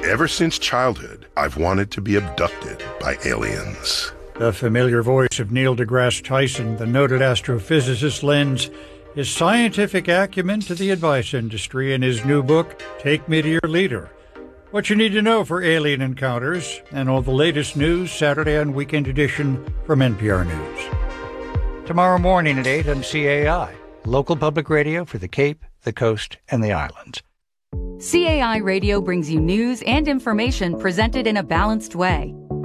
Ever since childhood, I've wanted to be abducted by aliens. The familiar voice of Neil deGrasse Tyson, the noted astrophysicist, lends his scientific acumen to the advice industry in his new book, Take Me to Your Leader. What you need to know for alien encounters and all the latest news Saturday on Weekend Edition from NPR News. Tomorrow morning at 8 on CAI, local public radio for the Cape, the Coast, and the Islands. CAI Radio brings you news and information presented in a balanced way.